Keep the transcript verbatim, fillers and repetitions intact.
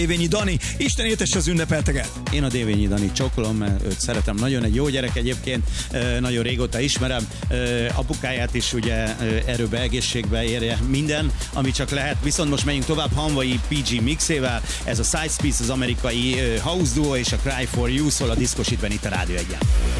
Dévényi Dani, Isten éltesse az ünnepelteket! Én a Dévényi Dani csókolom, mert őt szeretem, nagyon egy jó gyerek egyébként, nagyon régóta ismerem, apukáját is ugye erőbe, egészségbe érje minden, ami csak lehet, viszont most megyünk tovább Hanvai pé gé mixével, ez a Side Space, az amerikai house duo és a Cry for You szól a diszkosítben itt a Rádió egyen.